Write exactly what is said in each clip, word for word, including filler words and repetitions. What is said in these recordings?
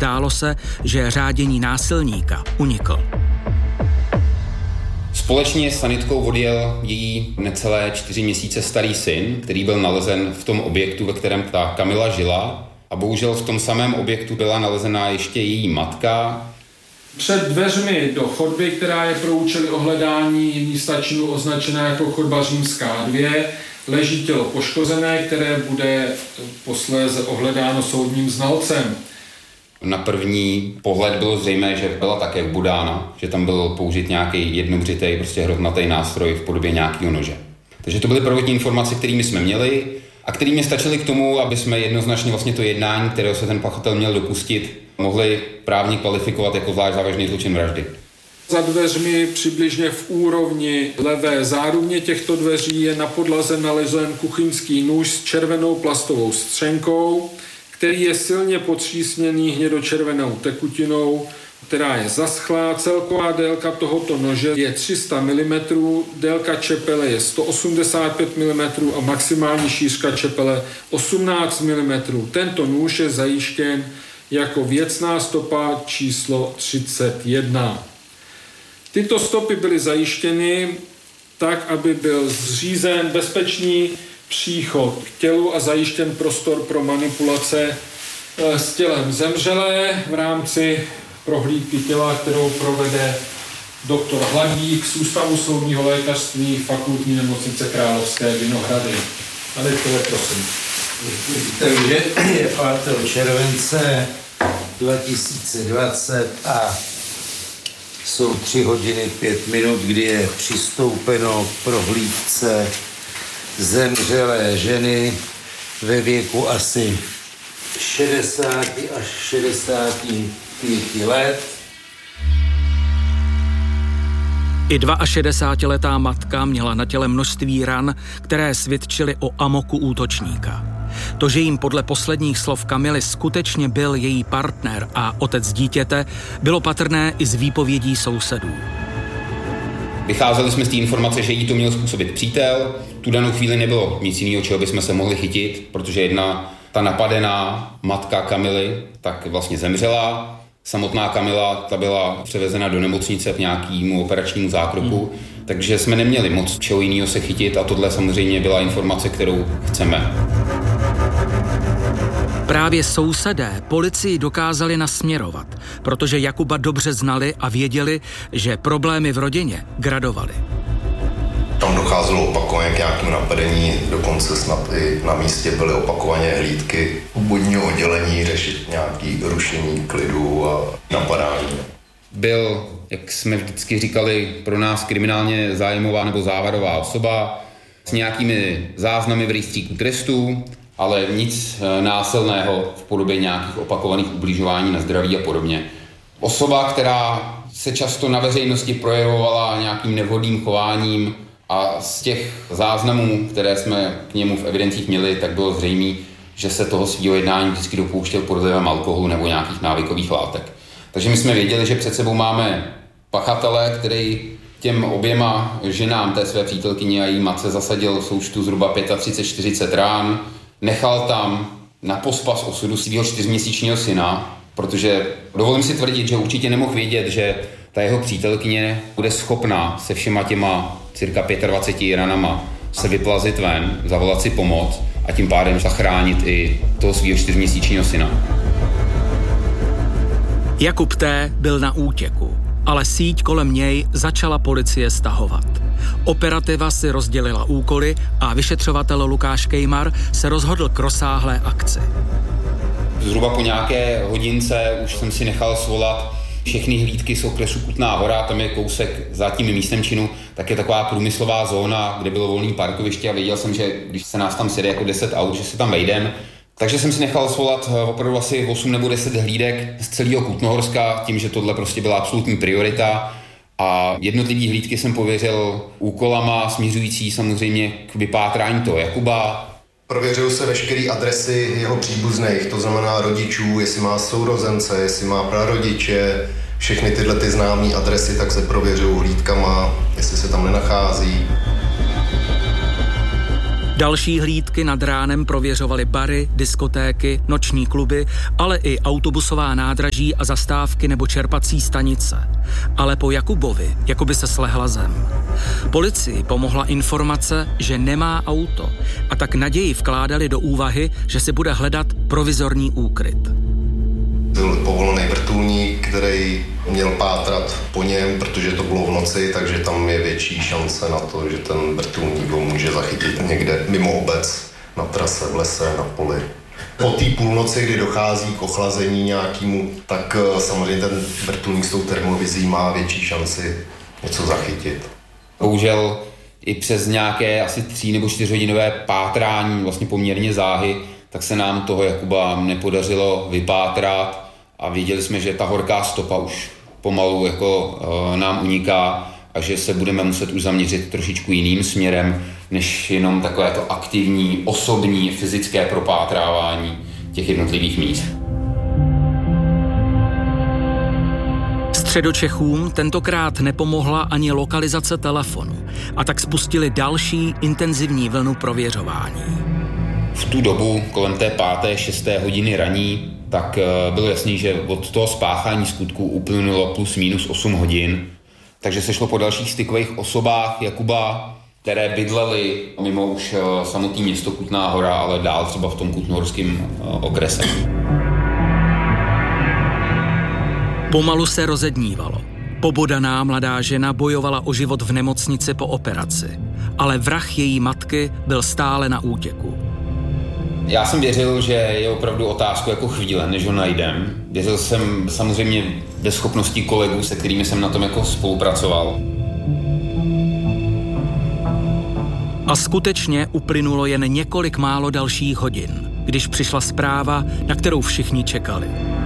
zdálo se, že řádění násilníka unikl. Společně s sanitkou odjel její necelé čtyři měsíce starý syn, který byl nalezen v tom objektu, ve kterém ta Kamila žila. A bohužel v tom samém objektu byla nalezená ještě její matka. Před dveřmi do chodby, která je pro účely ohledání místa činu označená jako chodba římská dvě, leží tělo poškozené, které bude posléze ohledáno soudním znalcem. Na první pohled bylo zřejmé, že byla také vbudána, že tam byl použit nějaký jednobřitej, prostě hroznatý nástroj v podobě nějakého nože. Takže to byly prvotní informace, kterými jsme měli a kterými stačily k tomu, aby jsme jednoznačně vlastně to jednání, kterého se ten pachatel měl dopustit, mohli právně kvalifikovat jako zvlášť závažný zločin vraždy. Za dveřmi přibližně v úrovni levé zárubně těchto dveří je na podlaze nalezen kuchyňský nůž s červenou plastovou střenkou, který je silně potřísněný hnědočervenou tekutinou, která je zaschlá. Celková délka tohoto nože je tři sta milimetrů, délka čepele je sto osmdesát pět milimetrů a maximální šířka čepele osmnáct milimetrů. Tento nůž je zajištěn jako věcná stopa číslo třicet jedna. Tyto stopy byly zajištěny tak, aby byl zřízen bezpečný příchod k tělu a zajištěn prostor pro manipulace s tělem zemřelé v rámci prohlídky těla, kterou provede doktor Hladík z Ústavu soudního lékařství Fakultní nemocnice Královské Vinohrady. A doktore, prosím. Takže je pátého července dva tisíce dvacet a jsou tři hodiny pět minut, kdy je přistoupeno k prohlídce zemřelé ženy ve věku asi šedesát až šedesát pět let. I šedesátiletá matka měla na těle množství ran, které svědčily o amoku útočníka. To, že jim podle posledních slov Kamily skutečně byl její partner a otec dítěte, bylo patrné i z výpovědí sousedů. Vycházeli jsme z té informace, že jí to měl způsobit přítel. Tu danou chvíli nebylo nic jiného, čeho bychom se mohli chytit, protože jedna, ta napadená matka Kamily, tak vlastně zemřela. Samotná Kamila, ta byla převezena do nemocnice k nějakému operačnímu zákroku, hmm. takže jsme neměli moc čeho jiného se chytit a tohle samozřejmě byla informace, kterou chceme. Právě sousedé policii dokázali nasměrovat, protože Jakuba dobře znali a věděli, že problémy v rodině gradovaly. Tam docházelo opakovaně k nějakému napadení, dokonce snad i na místě byly opakovaně hlídky obvodního oddělení řešit nějaké rušení klidu a napadání. Byl, jak jsme vždycky říkali, pro nás kriminálně zájmová nebo závadová osoba s nějakými záznamy v rejstříku trestů, ale nic násilného v podobě nějakých opakovaných ubližování na zdraví a podobně. Osoba, která se často na veřejnosti projevovala nějakým nevhodným chováním, a z těch záznamů, které jsme k němu v evidencích měli, tak bylo zřejmé, že se toho svého jednání vždycky dopouštěl pod vlivem alkoholu nebo nějakých návykových látek. Takže my jsme věděli, že před sebou máme pachatele, který těm oběma ženám, té své přítelkyni a její matce, zasadil součtu zhruba třicet pět čtyřicet rán. Nechal tam na pospas osudu svého čtyřměsíčního syna, protože dovolím si tvrdit, že určitě nemohl vědět, že ta jeho přítelkyně bude schopná se všema těma cirka dvaceti pěti ranama se vyplazit ven, zavolat si pomoc a tím pádem zachránit i toho svého čtyřměsíčního syna. Jakub T. byl na útěku, ale síť kolem něj začala policie stahovat. Operativa si rozdělila úkoly a vyšetřovatel Lukáš Kejmar se rozhodl k rozsáhlé akci. Zhruba po nějaké hodince už jsem si nechal svolat všechny hlídky z okresu Kutná Hora, tam je kousek za tím místem činu, tak je taková průmyslová zóna, kde bylo volné parkoviště a věděl jsem, že když se nás tam sjede jako deset aut, že se tam vejdem. Takže jsem si nechal svolat opravdu asi osm nebo deset hlídek z celého Kutnohorska, tím, že tohle prostě byla absolutní priorita. A jednotlivý hlídky jsem pověřil úkolama směřující samozřejmě k vypátrání toho Jakuba. Prověřují se veškeré adresy jeho příbuzných, to znamená rodičů, jestli má sourozence, jestli má prarodiče, všechny tyhle ty známé adresy, tak se prověřují hlídkama, jestli se tam nenachází. Další hlídky nad ránem prověřovaly bary, diskotéky, noční kluby, ale i autobusová nádraží a zastávky nebo čerpací stanice. Ale po Jakubovi jako by se slehla zem. Policii pomohla informace, že nemá auto, a tak naději vkládali do úvahy, že si bude hledat provizorní úkryt. Byl povolený vrtulník, který měl pátrat po něm, protože to bylo v noci, takže tam je větší šance na to, že ten vrtulník ho může zachytit někde mimo obec, na trase, v lese, na poli. Po té půlnoci, kdy dochází k ochlazení nějakému, tak samozřejmě ten vrtulník s tou termovizí má větší šanci něco zachytit. Bohužel i přes nějaké asi tří nebo čtyřhodinové pátrání, vlastně poměrně záhy, tak se nám toho Jakuba nepodařilo vypátrat a viděli jsme, že ta horká stopa už pomalu jako uh, nám uniká a že se budeme muset už zaměřit trošičku jiným směrem, než jenom takové to aktivní, osobní, fyzické propátrávání těch jednotlivých míst. Středočechům tentokrát nepomohla ani lokalizace telefonu a tak spustili další intenzivní vlnu prověřování. V tu dobu, kolem té páté, šesté hodiny raní, tak bylo jasný, že od toho spáchání skutků uplynulo plus minus osm hodin. Takže se šlo po dalších stykových osobách Jakuba, které bydlely mimo už samotné město Kutná Hora, ale dál třeba v tom kutnohorském okrese. Pomalu se rozednívalo. Pobodaná mladá žena bojovala o život v nemocnici po operaci, ale vrah její matky byl stále na útěku. Já jsem věřil, že je opravdu otázku jako chvíle, než ho najdem. Věřil jsem samozřejmě ve schopnosti kolegů, se kterými jsem na tom jako spolupracoval. A skutečně uplynulo jen několik málo dalších hodin, když přišla zpráva, na kterou všichni čekali.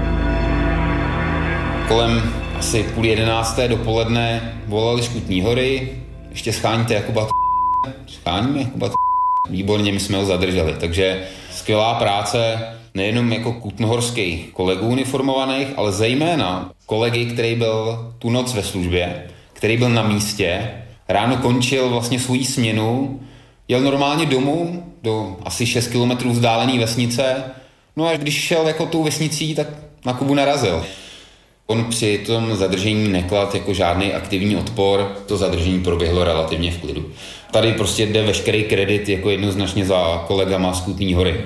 Kolem asi půl jedenácté dopoledne volali z Kutní Hory, ještě scháníte Jakuba t***, scháníme Jakuba t***. Výborně, my jsme ho zadrželi, takže skvělá práce nejenom jako kutnohorských kolegů uniformovaných, ale zejména kolegy, který byl tu noc ve službě, který byl na místě, ráno končil vlastně svou směnu, jel normálně domů do asi šest kilometrů vzdálené vesnice, no a když šel jako tou vesnicí, tak na Kubu narazil. On při tom zadržení neklad jako žádný aktivní odpor, to zadržení proběhlo relativně v klidu. Tady prostě jde veškerý kredit jako jednoznačně za kolegama z Kutní Hory.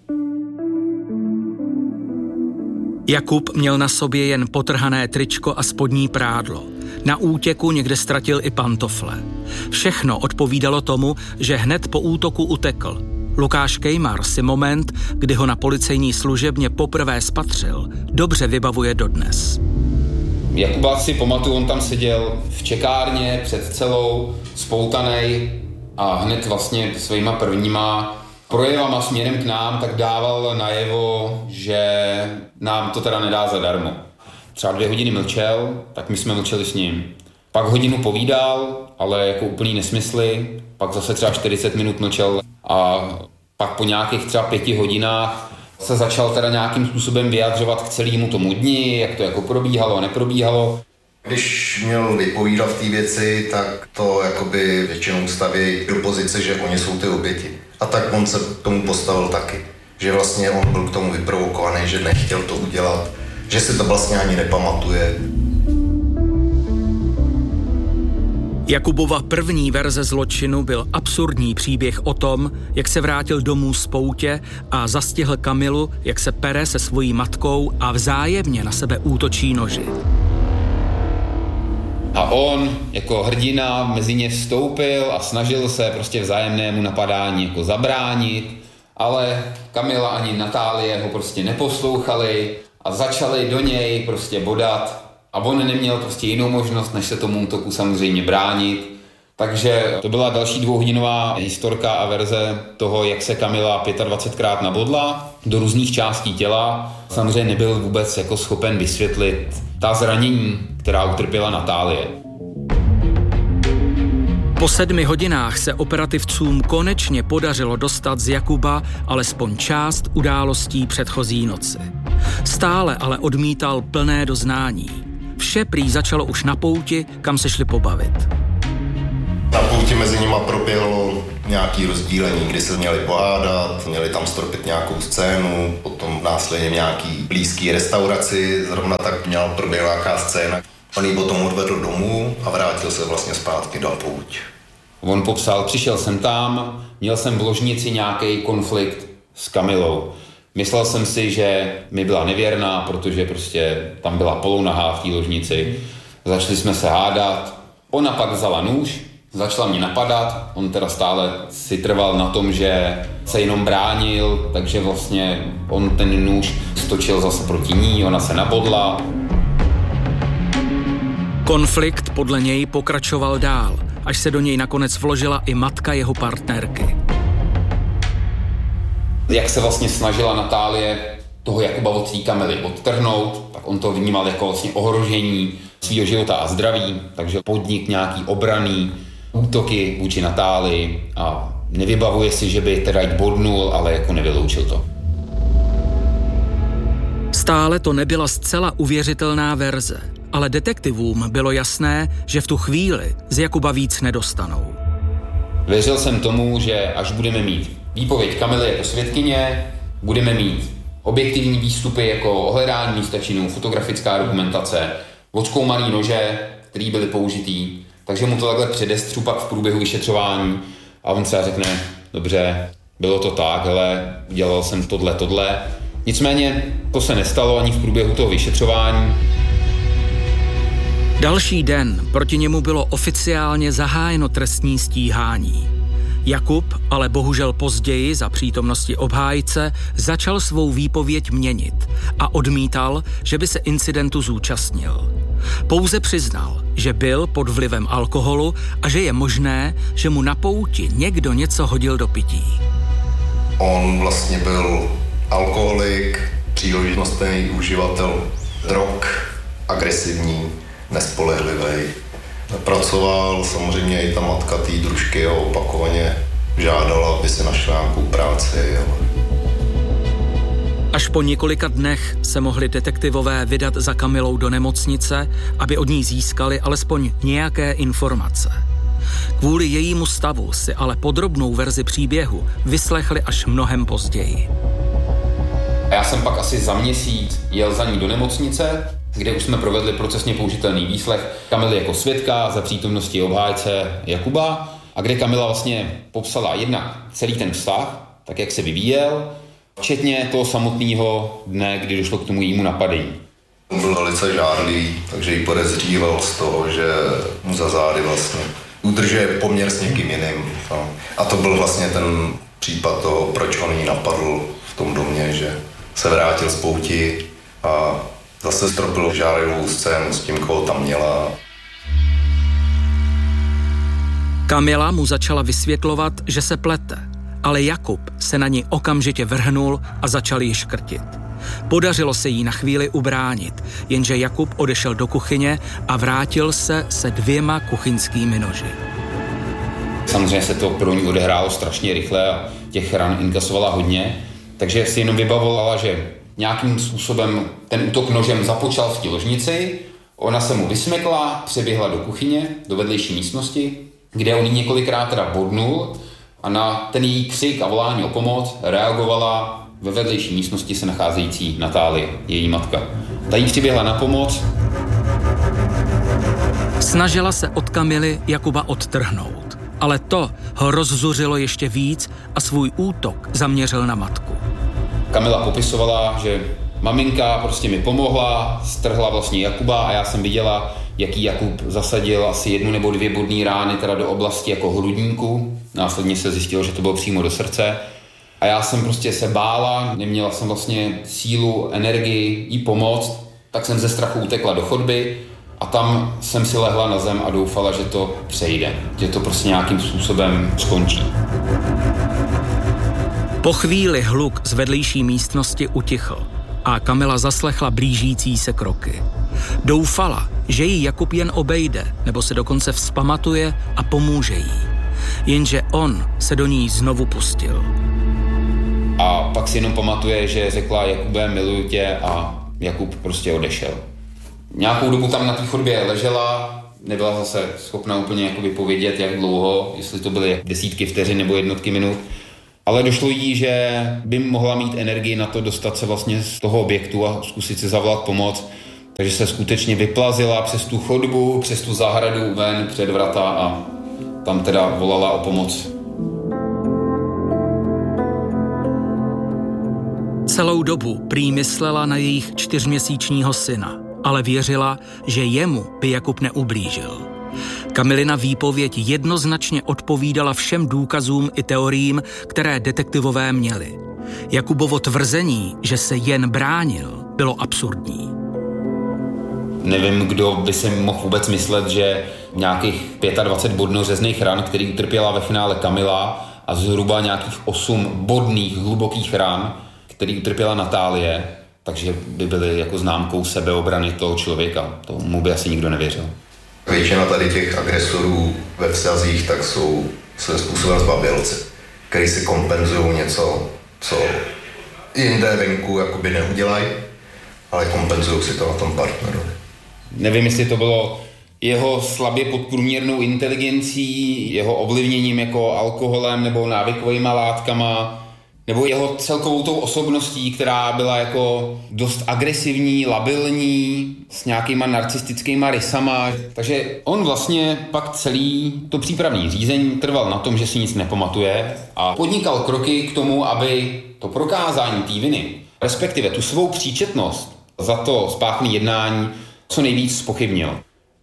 Jakub měl na sobě jen potrhané tričko a spodní prádlo. Na útěku někde ztratil i pantofle. Všechno odpovídalo tomu, že hned po útoku utekl. Lukáš Kejmar si moment, kdy ho na policejní služebně poprvé spatřil, dobře vybavuje dodnes. Jakuba si pamatuju, on tam seděl v čekárně před celou, spoutanej a hned vlastně svýma prvníma projevama směrem k nám tak dával najevo, že nám to teda nedá zadarmo. Třeba dvě hodiny mlčel, tak my jsme mlčeli s ním. Pak hodinu povídal, ale jako úplný nesmysly, pak zase třeba čtyřicet minut mlčel a pak po nějakých třeba pěti hodinách se začal teda nějakým způsobem vyjadřovat k celému tomu dni, jak to jako probíhalo a neprobíhalo. Když měl vypovídat v té věci, tak to jakoby většinou staví do pozice, že oni jsou ty oběti. A tak on se k tomu postavil taky. Že vlastně on byl k tomu vyprovokovaný, že nechtěl to udělat, že si to vlastně ani nepamatuje. Jakubova první verze zločinu byl absurdní příběh o tom, jak se vrátil domů z poutě a zastihl Kamilu, jak se pere se svojí matkou a vzájemně na sebe útočí noži. A on jako hrdina mezi ně vstoupil a snažil se prostě vzájemnému napadání jako zabránit, ale Kamila ani Natálie ho prostě neposlouchali a začali do něj prostě bodat. A on neměl prostě jinou možnost, než se tomu útoku samozřejmě bránit. Takže to byla další dvouhodinová historka a verze toho, jak se Kamila dvacetpětkrát nabodla do různých částí těla. Samozřejmě nebyl vůbec jako schopen vysvětlit ta zranění, která utrpěla Natálie. Po sedmi hodinách se operativcům konečně podařilo dostat z Jakuba alespoň část událostí předchozí noci. Stále ale odmítal plné doznání. Vše prý začalo už na pouti, kam se šli pobavit. Na pouti mezi nima proběhlo nějaký rozdílení, kdy se měli pohádat, měli tam stropit nějakou scénu, potom následně nějaký blízký restauraci, zrovna tak měla proběhla nějaká scéna. On ji potom odvedl domů a vrátil se vlastně zpátky na pouť. On popsal, přišel jsem tam, měl jsem v ložnici nějaký konflikt s Kamilou. Myslel jsem si, že mi byla nevěrná, protože prostě tam byla polounaha v té ložnici. Začali jsme se hádat. Ona pak vzala nůž, začala mě napadat. On teda stále si trval na tom, že se jenom bránil, takže vlastně on ten nůž stočil zase proti ní, ona se nabodla. Konflikt podle něj pokračoval dál, až se do něj nakonec vložila i matka jeho partnerky. Jak se vlastně snažila Natálie toho Jakuba od té Kamily odtrhnout, tak on to vnímal jako vlastně ohrožení svého života a zdraví, takže podnik nějaký obranný útoky vůči Natálii a nevybavuje si, že by teda jít bodnul, ale jako nevyloučil to. Stále to nebyla zcela uvěřitelná verze, ale detektivům bylo jasné, že v tu chvíli z Jakuba víc nedostanou. Věřil jsem tomu, že až budeme mít výpověď Kamily jako svědkyně, budeme mít objektivní výstupy jako ohledání místa činu, fotografická dokumentace, odzkoumaný nože, který byly použitý, takže mu to takhle předestřu pak v průběhu vyšetřování a on třeba řekne, dobře, bylo to tak, hele, udělal jsem tohle, tohle. Nicméně to se nestalo ani v průběhu toho vyšetřování. Další den proti němu bylo oficiálně zahájeno trestní stíhání. Jakub ale bohužel později za přítomnosti obhájce začal svou výpověď měnit a odmítal, že by se incidentu zúčastnil. Pouze přiznal, že byl pod vlivem alkoholu a že je možné, že mu na pouti někdo něco hodil do pití. On vlastně byl alkoholik, příležitostný uživatel drog, agresivní, nespolehlivý. Pracoval, samozřejmě i ta matka té družky ho opakovaně žádala, aby si našla nějakou práci. Ale... Až po několika dnech se mohli detektivové vydat za Kamilou do nemocnice, aby od ní získali alespoň nějaké informace. Kvůli jejímu stavu si ale podrobnou verzi příběhu vyslechli až mnohem později. A já jsem pak asi za měsíc jel za ní do nemocnice, kde už jsme provedli procesně použitelný výslech Kamily jako svědka za přítomnosti obhájce Jakuba a kde Kamila vlastně popsala jednak celý ten vztah, tak jak se vyvíjel, včetně toho samotného dne, kdy došlo k tomu jejímu napadení. Byl velice žádlivý, takže ji podezříval z toho, že mu za zády vlastně udržuje poměr s někým jiným. A to byl vlastně ten případ toho, proč on ji napadl v tom domě, že se vrátil z pouti a zase stropil žárlivou scénu s tím, koho tam měla. Kamila mu začala vysvětlovat, že se plete, ale Jakub se na ní okamžitě vrhnul a začal ji škrtit. Podařilo se jí na chvíli ubránit, jenže Jakub odešel do kuchyně a vrátil se se dvěma kuchyňskými noži. Samozřejmě se to pro ní odehrálo strašně rychle a těch ran inkasovala hodně, takže si jenom vybavovala, že nějakým způsobem ten útok nožem započal v té ložnici, ona se mu vysmekla, přeběhla do kuchyně, do vedlejší místnosti, kde on ji několikrát teda bodnul a na ten její křik a volání o pomoc reagovala ve vedlejší místnosti se nacházející Natálie, její matka. Ta jí přiběhla na pomoc. Snažila se od Kamily Jakuba odtrhnout, ale to ho rozzuřilo ještě víc a svůj útok zaměřil na matku. Kamila popisovala, že maminka prostě mi pomohla, strhla vlastně Jakuba a já jsem viděla, jaký Jakub zasadil asi jednu nebo dvě bodné rány teda do oblasti jako hrudníku. Následně se zjistilo, že to bylo přímo do srdce. A já jsem prostě se bála, neměla jsem vlastně sílu, energii jí pomoct, tak jsem ze strachu utekla do chodby a tam jsem si lehla na zem a doufala, že to přejde, že to prostě nějakým způsobem skončí. Po chvíli hluk z vedlejší místnosti utichl a Kamila zaslechla blížící se kroky. Doufala, že ji Jakub jen obejde nebo se dokonce vzpamatuje a pomůže jí. Jenže on se do ní znovu pustil. A pak si jenom pamatuje, že řekla Jakube, miluju tě a Jakub prostě odešel. Nějakou dobu tam na té chodbě ležela, nebyla zase schopna úplně jako vypovědět, jak dlouho, jestli to byly desítky vteřin nebo jednotky minut. Ale došlo jí, že by mohla mít energii na to dostat se vlastně z toho objektu a zkusit si zavolat pomoc. Takže se skutečně vyplazila přes tu chodbu, přes tu zahradu ven před vrata a tam teda volala o pomoc. Celou dobu prý myslela na jejich čtyřměsíčního syna, ale věřila, že jemu by Jakub neublížil. Kamilina výpověď jednoznačně odpovídala všem důkazům i teoriím, které detektivové měli. Jakubovo tvrzení, že se jen bránil, bylo absurdní. Nevím, kdo by si mohl vůbec myslet, že nějakých dvacet pět bodnořezných ran, který utrpěla ve finále Kamila, a zhruba nějakých osm bodných hlubokých ran, který utrpěla Natálie, takže by byly jako známkou sebeobrany toho člověka. Tomu by asi nikdo nevěřil. Většina tady těch agresorů ve vztazích tak jsou svým způsobem zbabělci, který si kompenzují něco, co jinde venku jakoby neudělají, ale kompenzují si to na tom partnerovi. Nevím, jestli to bylo jeho slabě podprůměrnou inteligencí, jeho ovlivněním jako alkoholem nebo návykovými látkama, nebo jeho celkovou tou osobností, která byla jako dost agresivní, labilní, s nějakýma narcistickýma rysama. Takže on vlastně pak celý to přípravní řízení trval na tom, že si nic nepamatuje a podnikal kroky k tomu, aby to prokázání té viny, respektive tu svou příčetnost za to spáchané jednání co nejvíc zpochybnil.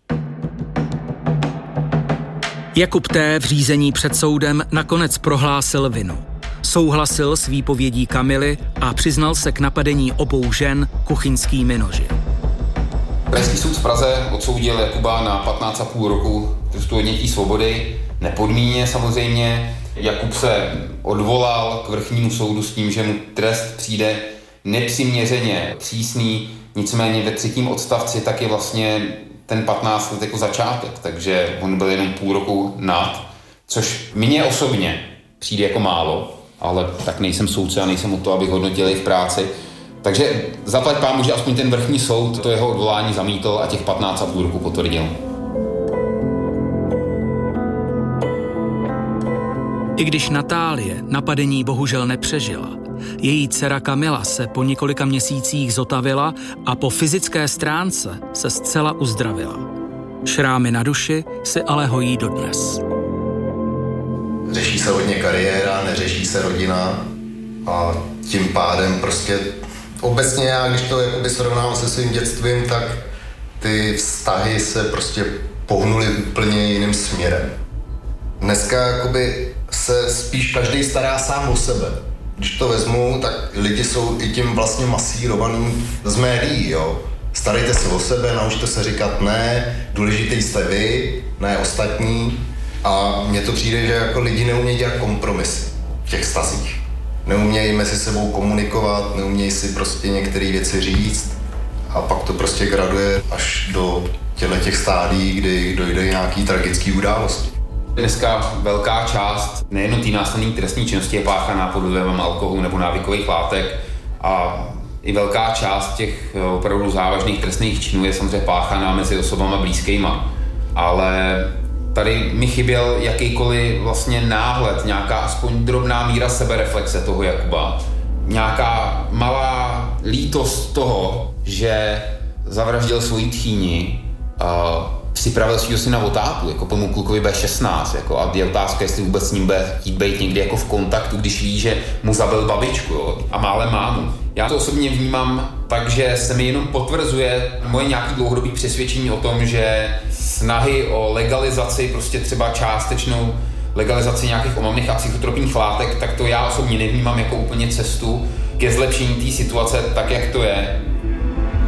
Jakub T. v řízení před soudem nakonec prohlásil vinu. Souhlasil s výpovědí Kamily a přiznal se k napadení obou žen kuchyňskými noži. Krajský soud v Praze odsoudil Jakuba na patnáct a půl roku trestu odnětí svobody, nepodmíněně samozřejmě. Jakub se odvolal k vrchnímu soudu s tím, že mu trest přijde nepřiměřeně přísný, nicméně ve třetím odstavci tak je vlastně ten patnáct let jako začátek, takže on byl jenom půl roku nad, což mně osobně přijde jako málo, ale tak nejsem soudce a nejsem o to, abych hodnotil jejich práci. Takže zaplať pámu, že aspoň ten vrchní soud to jeho odvolání zamítl a těch patnáct a půl roku potvrdil. I když Natálie napadení bohužel nepřežila, její dcera Kamila se po několika měsících zotavila a po fyzické stránce se zcela uzdravila. Šrámy na duši si ale hojí dodnes. Řeší se hodně kariéra, neřeší se rodina a tím pádem prostě obecně já, když to jakoby srovnám se svým dětstvím, tak ty vztahy se prostě pohnuly úplně jiným směrem. Dneska jakoby se spíš každý stará sám o sebe. Když to vezmu, tak lidi jsou i tím vlastně masírovaný z médií, jo. Starejte se o sebe, naučte se říkat ne, důležitý jste vy, ne ostatní. A mně to přijde, že jako lidi neumějí dělat kompromisy v těch vztazích. Neumějí mezi sebou komunikovat, neumějí si prostě některé věci říct a pak to prostě graduje až do těch stádií, kdy dojde nějaký tragický události. Dneska velká část nejen té následné trestní činnosti je páchaná pod vlivem alkoholu nebo návykových látek a i velká část těch opravdu závažných trestných činů je samozřejmě páchaná mezi osobama blízkýma. Ale tady mi chyběl jakýkoliv vlastně náhled, nějaká aspoň drobná míra sebereflexe toho Jakuba. Nějaká malá lítost toho, že zavraždil svoji tchýni, uh, připravil svýho syna o tátu, jako tomu klukovi bude šestnáct, jako, a je otázka, jestli vůbec s ním bude chtít být někdy jako v kontaktu, když ví, že mu zabil babičku, jo, a málem mámu. Já to osobně vnímám tak, že se mi jenom potvrzuje moje nějaké dlouhodobé přesvědčení o tom, že snahy o legalizaci, prostě třeba částečnou legalizaci nějakých omamných a psychotropních látek, tak to já osobně nevnímám jako úplně cestu ke zlepšení té situace tak, jak to je.